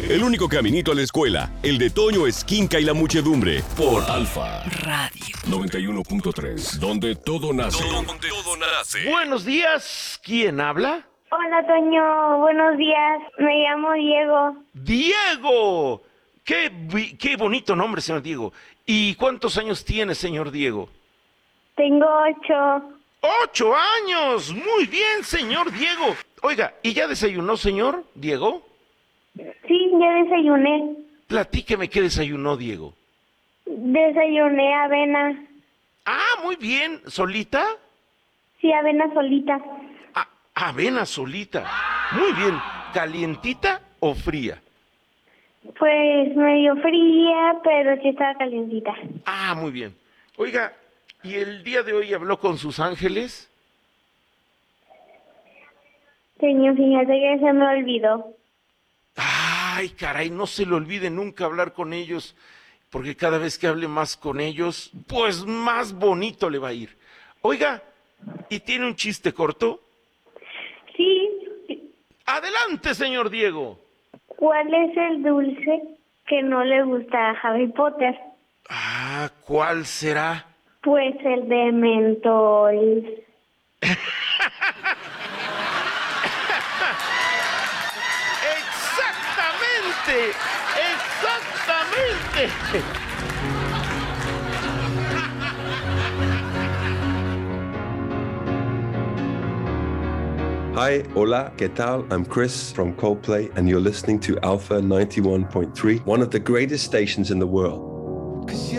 El único caminito a la escuela, el de Toño Esquinca y la muchedumbre, por Alfa Radio 91.3, donde todo nace. Donde todo nace. Buenos días, ¿quién habla? Hola, Toño, buenos días. Me llamo Diego. ¡Diego! Qué bonito nombre, señor Diego. ¿Y cuántos años tiene, señor Diego? Tengo 8. 8 años. Muy bien, señor Diego. Oiga, ¿y ya desayunó, señor Diego? Sí, ya desayuné. Platíqueme qué desayunó, Diego. Desayuné avena. Ah, muy bien. ¿Solita? Sí, avena solita. Ah, avena solita. Muy bien. ¿Calientita o fría? Pues medio fría, pero sí estaba calientita. Ah, muy bien. Oiga, ¿y el día de hoy habló con sus ángeles? Señor, fíjate que se me olvidó. Ay, caray, no se le olvide nunca hablar con ellos, porque cada vez que hable más con ellos, pues más bonito le va a ir. Oiga, ¿y tiene un chiste corto? Sí. Adelante, señor Diego. ¿Cuál es el dulce que no le gusta a Harry Potter? Ah, ¿cuál será? Pues el de mentol. ¡Exactamente! ¡Exactamente! Hi, hola, ¿qué tal? I'm Chris from Coldplay, and you're listening to Alpha 91.3, one of the greatest stations in the world.